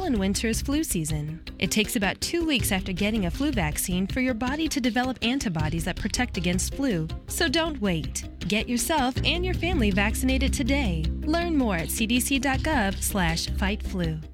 and winter's flu season. It takes about 2 weeks after getting a flu vaccine for your body to develop antibodies that protect against flu. So don't wait. Get yourself and your family vaccinated today. Learn more at cdc.gov/fightflu.